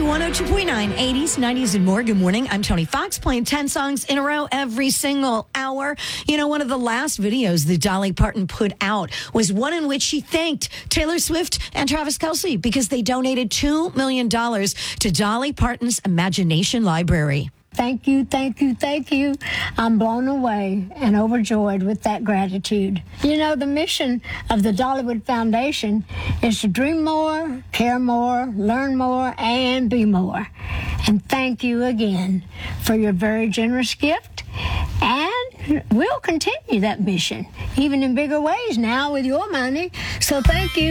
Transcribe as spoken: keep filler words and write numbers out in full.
one oh two point nine, eighties, nineties, and more. Good morning. I'm Tony Fox, playing ten songs in a row every single hour. You know, one of the last videos that Dolly Parton put out was one in which she thanked Taylor Swift and Travis Kelce because they donated two million dollars to Dolly Parton's Imagination Library. Thank you, thank you, thank you. I'm blown away and overjoyed with that gratitude. You know, the mission of the Dollywood Foundation is to dream more, care more, learn more, and be more. And thank you again for your very generous gift. And we'll continue that mission, even in bigger ways now with your money. So thank you.